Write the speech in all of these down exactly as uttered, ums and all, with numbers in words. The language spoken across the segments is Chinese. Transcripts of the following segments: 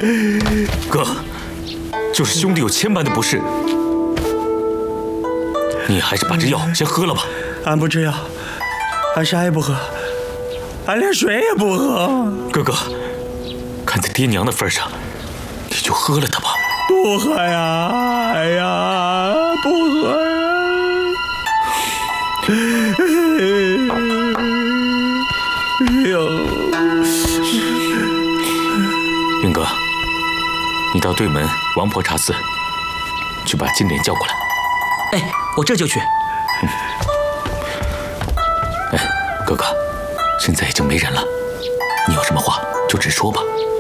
哥，就是兄弟有千般的不是，你还是把这药先喝了吧。 俺不吃药，俺啥也不喝，俺连水也不喝。 哥哥，看在爹娘的份上，你就喝了它吧。 不喝呀！哎呀，不喝呀！哎呦， 云哥，你到对门王婆茶寺去把金莲叫过来。 哎，我这就去。 嗯、哎，哥哥，现在已经没人了，你有什么话就直说吧。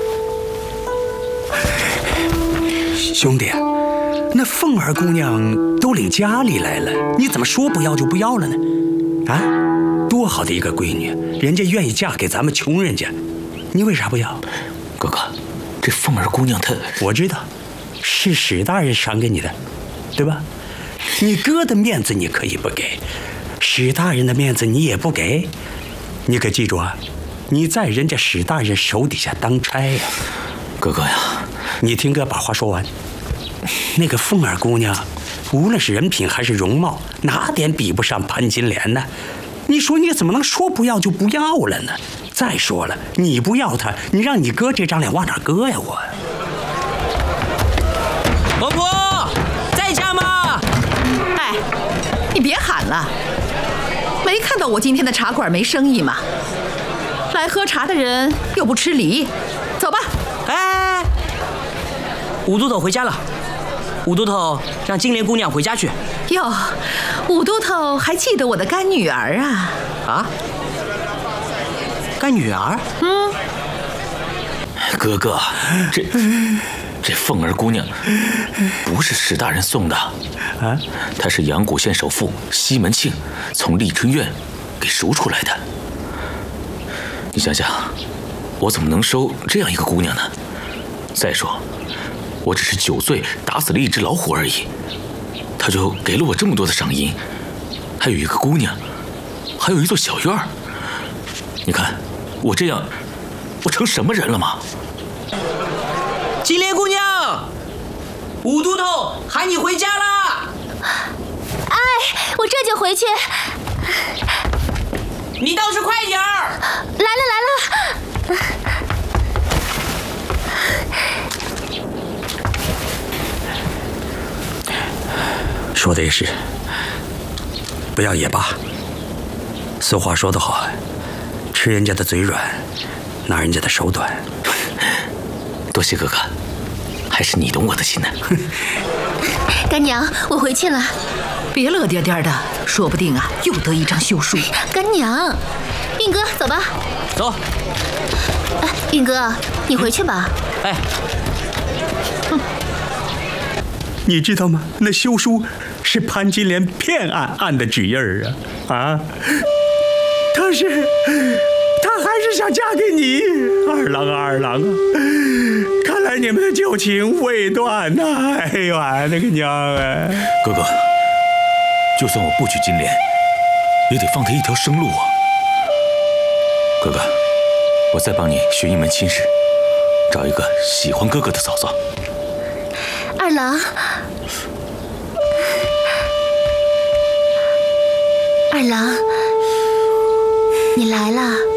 兄弟，那凤儿姑娘都领家里来了，你怎么说不要就不要了呢？啊，多好的一个闺女，人家愿意嫁给咱们穷人家，你为啥不要？ 哥哥，这凤儿姑娘她…… 我知道，是史大人赏给你的，对吧？你哥的面子你可以不给，史大人的面子你也不给，你可记住啊，你在人家史大人手底下当差呀。 哥哥呀， 你听哥把话说完。那个凤儿姑娘，无论是人品还是容貌，哪点比不上潘金莲呢？你说你怎么能说不要就不要了呢？再说了，你不要她，你让你哥这张脸往哪搁呀？我。 婆婆，在家吗？ 哎，你别喊了，没看到我今天的茶馆没生意吗？来喝茶的人又不吃梨，走吧。 哎，武都头回家了。武都头让金莲姑娘回家去。 哟，武都头还记得我的干女儿啊？ 啊？干女儿？ 嗯。 哥哥，这这凤儿姑娘不是史大人送的啊，她是阳谷县首富西门庆从丽春院给赎出来的。你想想，我怎么能收这样一个姑娘呢？再说，我只是九岁打死了一只老虎而已，他就给了我这么多的赏银，还有一个姑娘，还有一座小院儿。你看我这样，我成什么人了吗？ 金莲姑娘，武都头喊你回家啦！ 哎，我这就回去。 你倒是快点儿！ 来了来了。 说的也是，不要也罢。俗话说得好，吃人家的嘴软，拿人家的手短。 多谢哥哥，还是你懂我的心呢。 干娘，我回去了。 别乐颠颠的，说不定啊又得一张休书。 干娘，运哥，走吧。 走。 哎，运哥，你回去吧。 哎。 嗯，你知道吗？那休书是潘金莲骗俺按的纸印儿啊！啊，她是，她还是想嫁给你，二郎啊二郎啊！看来你们的旧情未断呐！哎呦，俺那个娘啊！ 哥哥，就算我不娶金莲，也得放她一条生路啊！哥哥，我再帮你寻一门亲事，找一个喜欢哥哥的嫂嫂。 二郎，二郎，你来了。